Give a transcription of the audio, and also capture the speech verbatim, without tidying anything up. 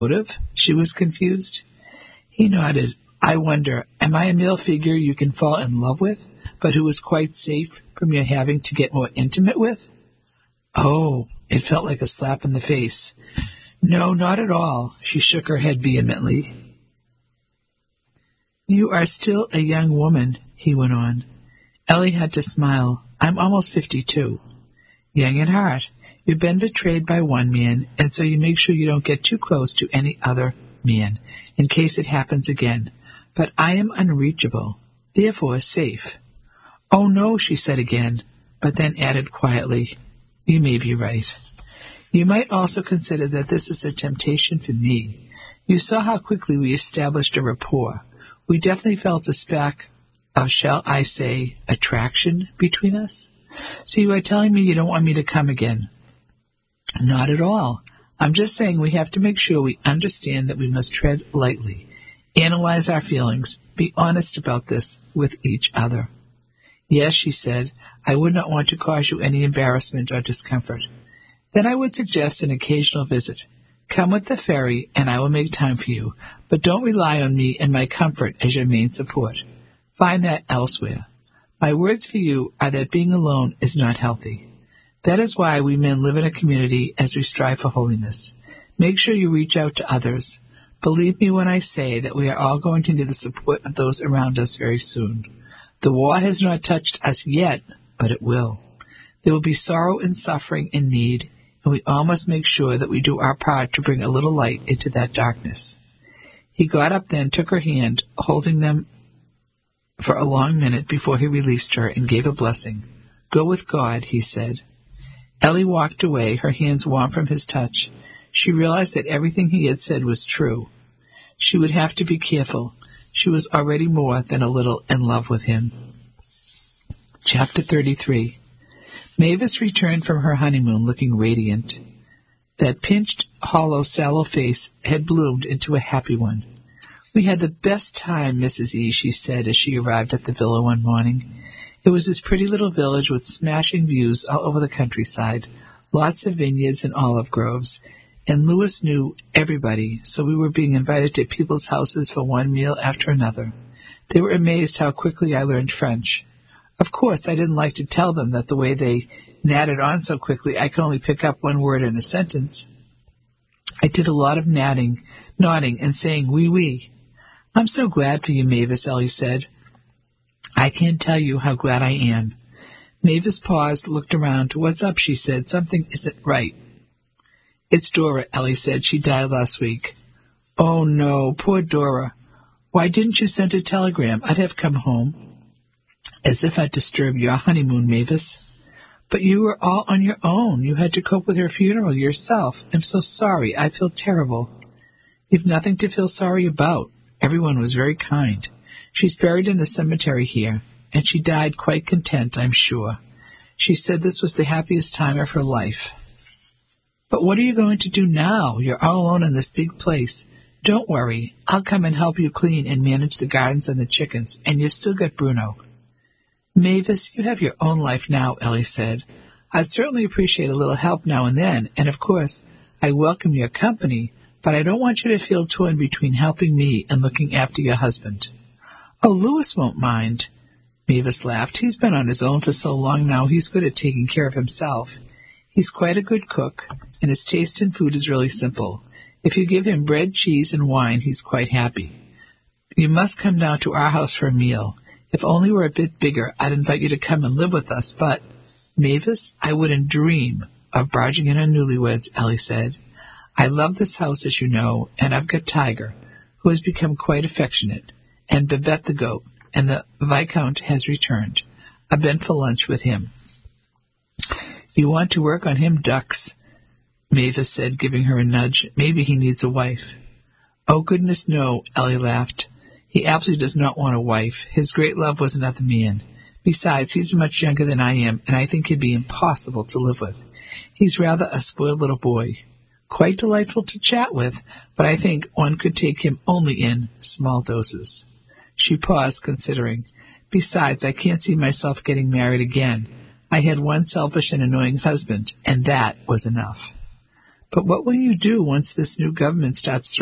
Motive? She was confused. He nodded. I wonder, am I a male figure you can fall in love with, but who is quite safe from your having to get more intimate with? Oh, it felt like a slap in the face. No, not at all. She shook her head vehemently. You are still a young woman, he went on. Ellie had to smile. I'm almost fifty-two. Young at heart. You've been betrayed by one man, and so you make sure you don't get too close to any other man, in case it happens again. But I am unreachable, therefore safe. Oh, no, she said again, but then added quietly, you may be right. You might also consider that this is a temptation for me. You saw how quickly we established a rapport. We definitely felt a spark of, shall I say, attraction between us. So you are telling me you don't want me to come again? Not at all. I'm just saying we have to make sure we understand that we must tread lightly, analyze our feelings, be honest about this with each other. Yes, she said, I would not want to cause you any embarrassment or discomfort. Then I would suggest an occasional visit. Come with the ferry, and I will make time for you, but don't rely on me and my comfort as your main support. Find that elsewhere. My words for you are that being alone is not healthy. That is why we men live in a community as we strive for holiness. Make sure you reach out to others. Believe me when I say that we are all going to need the support of those around us very soon. The war has not touched us yet, but it will. There will be sorrow and suffering and need, and we all must make sure that we do our part to bring a little light into that darkness. He got up then, took her hand, holding them for a long minute before he released her and gave a blessing. Go with God, he said. Ellie walked away, her hands warm from his touch. She realized that everything he had said was true. She would have to be careful. She was already more than a little in love with him. Chapter thirty-three. Mavis returned from her honeymoon looking radiant. That pinched, hollow, sallow face had bloomed into a happy one. We had the best time, Missus E., she said as she arrived at the villa one morning. It was this pretty little village with smashing views all over the countryside, lots of vineyards and olive groves, and Louis knew everybody, so we were being invited to people's houses for one meal after another. They were amazed how quickly I learned French. Of course, I didn't like to tell them that the way they natted on so quickly I could only pick up one word in a sentence. I did a lot of nadding, nodding, and saying oui, oui. I'm so glad for you, Mavis, Ellie said. I can't tell you how glad I am. Mavis paused, looked around. What's up, she said. Something isn't right. It's Dora, Ellie said. She died last week. Oh, no, poor Dora. Why didn't you send a telegram? I'd have come home. As if I'd disturb your honeymoon, Mavis. But you were all on your own. You had to cope with her funeral yourself. I'm so sorry. I feel terrible. You've nothing to feel sorry about. Everyone was very kind. She's buried in the cemetery here, and she died quite content, I'm sure. She said this was the happiest time of her life. But what are you going to do now? You're all alone in this big place. Don't worry. I'll come and help you clean and manage the gardens and the chickens, and you've still got Bruno. Mavis, you have your own life now, Ellie said. I'd certainly appreciate a little help now and then, and of course, I welcome your company, but I don't want you to feel torn between helping me and looking after your husband. Oh, Louis won't mind. Mavis laughed. He's been on his own for so long now, he's good at taking care of himself. He's quite a good cook, and his taste in food is really simple. If you give him bread, cheese, and wine, he's quite happy. You must come down to our house for a meal. If only we're a bit bigger, I'd invite you to come and live with us, but, Mavis, I wouldn't dream of barging in on newlyweds, Ellie said. I love this house, as you know, and I've got Tiger, who has become quite affectionate, and Babette the goat, and the Viscount has returned. I've been for lunch with him. You want to work on him ducks, Mavis said, giving her a nudge. Maybe he needs a wife. Oh, goodness, no, Ellie laughed. He absolutely does not want a wife. His great love was another man. Besides, he's much younger than I am, and I think he'd be impossible to live with. He's rather a spoiled little boy. Quite delightful to chat with, but I think one could take him only in small doses. She paused, considering. Besides, I can't see myself getting married again. I had one selfish and annoying husband, and that was enough. But what will you do once this new government starts